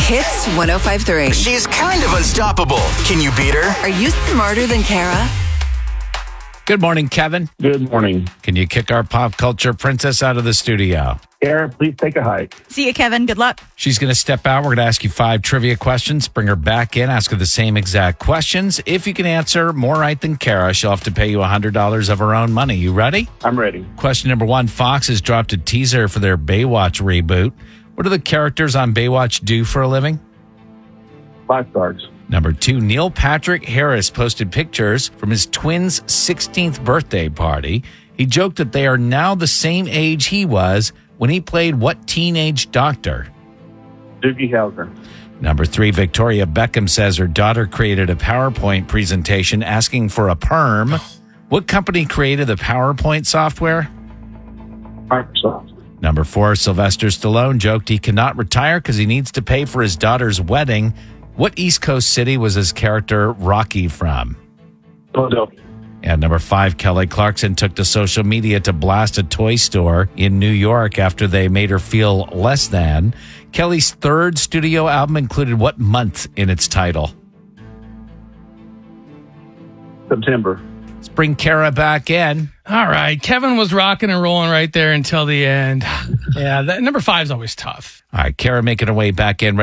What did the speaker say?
Hits 105.3. She's kind of unstoppable. Can you beat her? Are you smarter than Kara? Good morning, Kevin. Good morning. Can you kick our pop culture princess out of the studio? Kara, please take a hike. See you, Kevin. Good luck. She's going to step out. We're going to ask you 5 trivia questions. Bring her back in. Ask her the same exact questions. If you can answer more right than Kara, she'll have to pay you $100 of her own money. You ready? I'm ready. Question number 1. Fox has dropped a teaser for their Baywatch reboot. What do the characters on Baywatch do for a living? 5 stars. Number 2, Neil Patrick Harris posted pictures from his twins' 16th birthday party. He joked that they are now the same age he was when he played what teenage doctor? Doogie Howser. Number 3, Victoria Beckham says her daughter created a PowerPoint presentation asking for a perm. What company created the PowerPoint software? Microsoft. Number 4, Sylvester Stallone joked he cannot retire because he needs to pay for his daughter's wedding. What East Coast city was his character Rocky from? Philadelphia. And number 5, Kelly Clarkson took to social media to blast a toy store in New York after they made her feel less than. Kelly's 3rd studio album included what month in its title? September. Let's bring Kara back in. All right. Kevin was rocking and rolling right there until the end. Yeah, number 5 is always tough. All right, Kara making her way back in.